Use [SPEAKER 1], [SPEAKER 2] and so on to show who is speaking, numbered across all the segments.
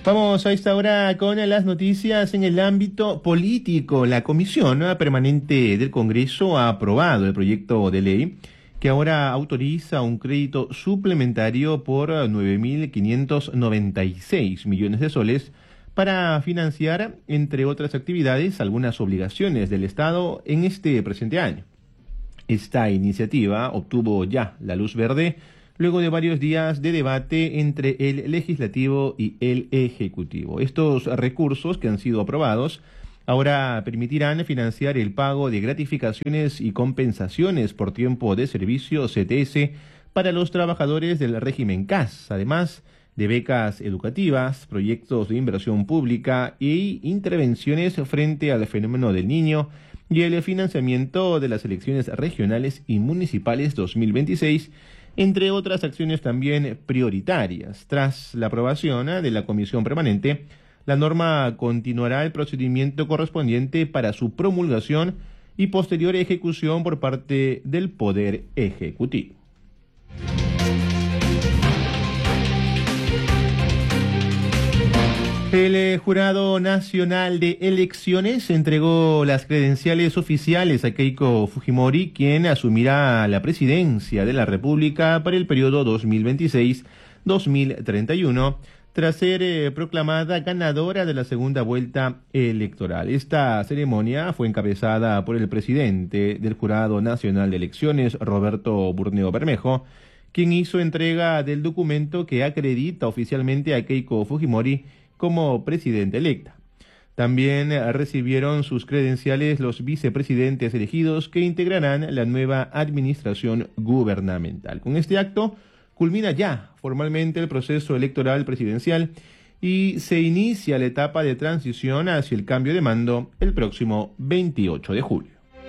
[SPEAKER 1] Vamos a esta hora con las noticias en el ámbito político. La Comisión Permanente del Congreso ha aprobado el proyecto de ley que ahora autoriza un crédito suplementario por 9.596 millones de soles para financiar, entre otras actividades, algunas obligaciones del Estado en este presente año. Esta iniciativa obtuvo ya la luz verde luego de varios días de debate entre el Legislativo y el Ejecutivo. Estos recursos que han sido aprobados ahora permitirán financiar el pago de gratificaciones y compensaciones por tiempo de servicio CTS para los trabajadores del régimen CAS, además de becas educativas, proyectos de inversión pública y intervenciones frente al fenómeno del Niño y el financiamiento de las elecciones regionales y municipales 2026, entre otras acciones también prioritarias. Tras la aprobación de la Comisión Permanente, la norma continuará el procedimiento correspondiente para su promulgación y posterior ejecución por parte del Poder Ejecutivo. El Jurado Nacional de Elecciones entregó las credenciales oficiales a Keiko Fujimori, quien asumirá la presidencia de la República para el periodo 2026-2031, tras ser proclamada ganadora de la segunda vuelta electoral. Esta ceremonia fue encabezada por el presidente del Jurado Nacional de Elecciones, Roberto Burneo Bermejo, quien hizo entrega del documento que acredita oficialmente a Keiko Fujimori como presidenta electa. También recibieron sus credenciales los vicepresidentes elegidos que integrarán la nueva administración gubernamental. Con este acto culmina ya formalmente el proceso electoral presidencial y se inicia la etapa de transición hacia el cambio de mando el próximo 28 de julio.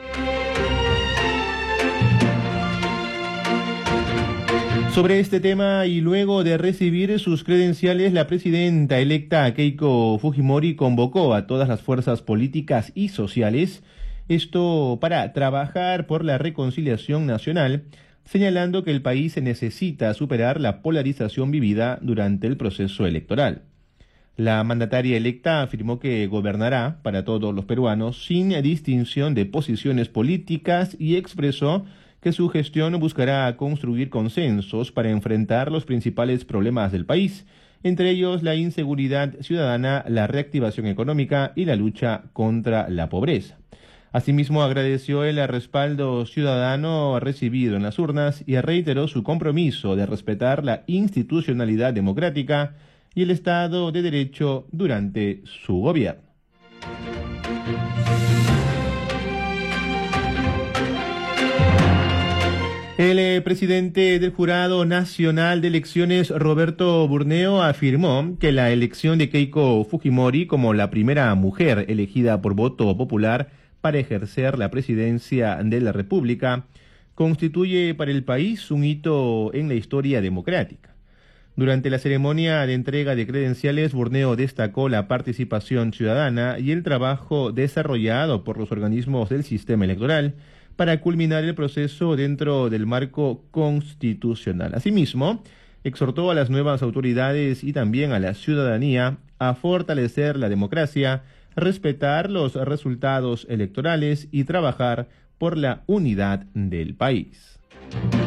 [SPEAKER 1] Sobre este tema y luego de recibir sus credenciales, la presidenta electa Keiko Fujimori convocó a todas las fuerzas políticas y sociales, esto para trabajar por la reconciliación nacional, señalando que el país necesita superar la polarización vivida durante el proceso electoral. La mandataria electa afirmó que gobernará para todos los peruanos sin distinción de posiciones políticas y expresó que su gestión buscará construir consensos para enfrentar los principales problemas del país, entre ellos la inseguridad ciudadana, la reactivación económica y la lucha contra la pobreza. Asimismo, agradeció el respaldo ciudadano recibido en las urnas y reiteró su compromiso de respetar la institucionalidad democrática y el Estado de Derecho durante su gobierno. El presidente del Jurado Nacional de Elecciones, Roberto Burneo, afirmó que la elección de Keiko Fujimori como la primera mujer elegida por voto popular para ejercer la presidencia de la República constituye para el país un hito en la historia democrática. Durante la ceremonia de entrega de credenciales, Burneo destacó la participación ciudadana y el trabajo desarrollado por los organismos del sistema electoral para culminar el proceso dentro del marco constitucional. Asimismo, exhortó a las nuevas autoridades y también a la ciudadanía a fortalecer la democracia, respetar los resultados electorales y trabajar por la unidad del país.